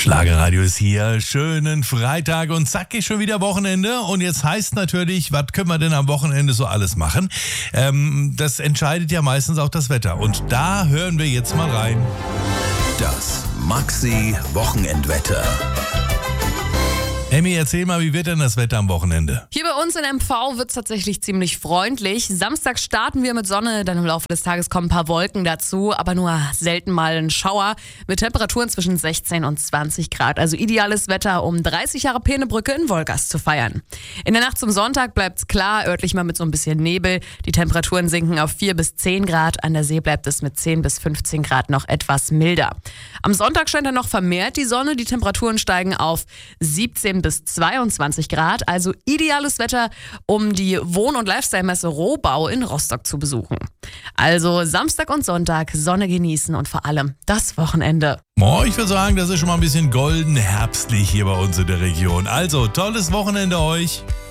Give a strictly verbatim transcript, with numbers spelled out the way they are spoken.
Schlagerradio ist hier, schönen Freitag und zack ist schon wieder Wochenende und jetzt heißt natürlich, was können wir denn am Wochenende so alles machen? Ähm, das entscheidet ja meistens auch das Wetter und da hören wir jetzt mal rein. Das Maxi-Wochenendwetter. Emmy, erzähl mal, wie wird denn das Wetter am Wochenende? Hier bei uns in M V wird es tatsächlich ziemlich freundlich. Samstag starten wir mit Sonne, dann im Laufe des Tages kommen ein paar Wolken dazu, aber nur selten mal ein Schauer mit Temperaturen zwischen sechzehn und zwanzig Grad. Also ideales Wetter, um dreißig Jahre Peenebrücke in Wolgast zu feiern. In der Nacht zum Sonntag bleibt es klar, örtlich mal mit so ein bisschen Nebel. Die Temperaturen sinken auf vier bis zehn Grad. An der See bleibt es mit zehn bis fünfzehn Grad noch etwas milder. Am Sonntag scheint dann noch vermehrt die Sonne. Die Temperaturen steigen auf siebzehn bis zweiundzwanzig Grad, also ideales Wetter, um die Wohn- und Lifestyle-Messe Rohbau in Rostock zu besuchen. Also Samstag und Sonntag Sonne genießen und vor allem das Wochenende. Oh, ich würde sagen, das ist schon mal ein bisschen golden herbstlich hier bei uns in der Region. Also, tolles Wochenende euch.